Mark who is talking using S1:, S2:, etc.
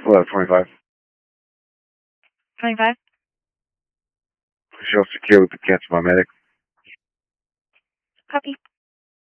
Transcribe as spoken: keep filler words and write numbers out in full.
S1: Hello, twenty-five.
S2: twenty-five?
S1: Shell secure with the catch my medic.
S2: Copy.